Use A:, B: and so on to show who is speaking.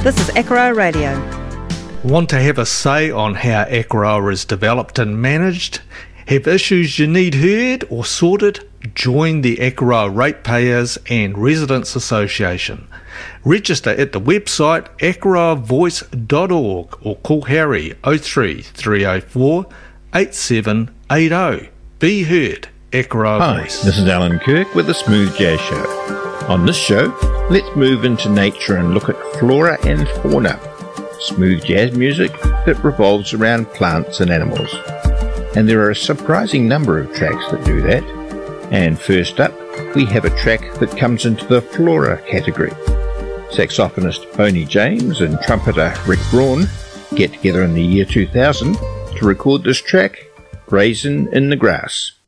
A: This is Akaroa Radio.
B: Want to have a say on how Akaroa is developed and managed? Have issues you need heard or sorted? Join the Akaroa Ratepayers and Residents Association. Register at the website akaroavoice.org or call Harry 03 304 8780. Be heard, Akaroa
C: Hi,
B: Voice.
C: this is Alan Kirk with the Smooth Jazz Show. On this show, let's move into nature and look at flora and fauna. Smooth jazz music that revolves around plants and animals. And there are a surprising number of tracks that do that. And first up, we have a track that comes into the flora category. Saxophonist Boney James and trumpeter Rick Braun get together in the year 2000 to record this track, Grazing in the Grass.